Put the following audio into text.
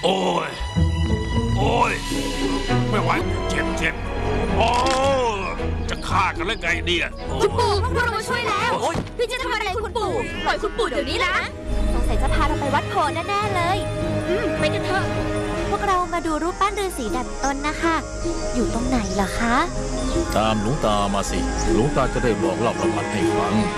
โอ้ยโอ้ยไม่ไหวเจ็บโอ้จะฆ่ากันแล้วไงเนี่ยคุณปู่พวกเรามาช่วยแล้วพี่จะทำอะไรคุณปู่ปล่อยคุณปู่เดี๋ยวนี้นะสงสัยจะพาเราไปวัดโพแน่ๆเลยไปกันเถอะพวกเรามาดูรูปปั้นฤาษีดัดตนนะคะอยู่ตรงไหนเหรอคะตามหลวงตามาสิหลวงตาจะได้บอกเล่าประวัติให้ฟัง